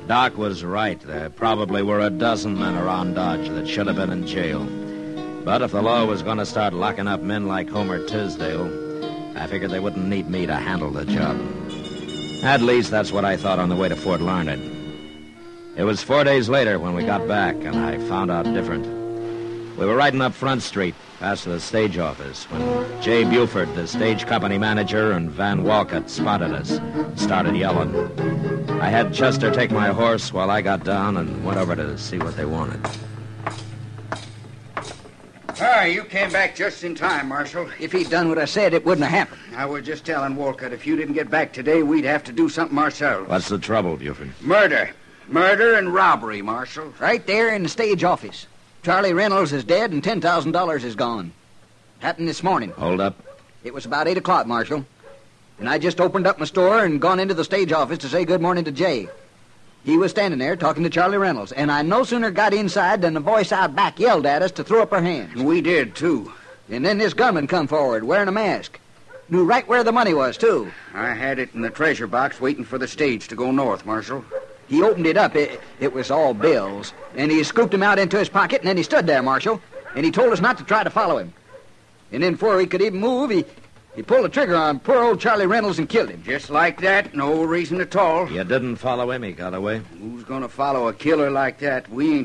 Doc was right. There probably were a dozen men around Dodge that should have been in jail. But if the law was going to start locking up men like Homer Tisdale, I figured they wouldn't need me to handle the job. At least that's what I thought on the way to Fort Larned. It was 4 days later when we got back, and I found out different. We were riding up Front Street, past the stage office, when Jay Buford, the stage company manager, and Van Walcott spotted us and started yelling. I had Chester take my horse while I got down and went over to see what they wanted. You came back just in time, Marshal. If he'd done what I said, it wouldn't have happened. I was just telling Walcott if you didn't get back today, we'd have to do something ourselves. What's the trouble, Buford? Murder. Murder and robbery, Marshal. Right there in the stage office. Charlie Reynolds is dead and $10,000 is gone. Happened this morning. Hold up. It was about 8 o'clock, Marshal. And I just opened up my store and gone into the stage office to say good morning to Jay. He was standing there talking to Charlie Reynolds, and I no sooner got inside than the voice out back yelled at us to throw up our hands. We did, too. And then this gunman come forward wearing a mask. Knew right where the money was, too. I had it in the treasure box waiting for the stage to go north, Marshal. He opened it up. It was all bills. And he scooped them out into his pocket, and then he stood there, Marshal. And he told us not to try to follow him. And then before he could even move, he pulled the trigger on poor old Charlie Reynolds and killed him. Just like that, no reason at all. You didn't follow him, he got away. Who's going to follow a killer like that? We ain't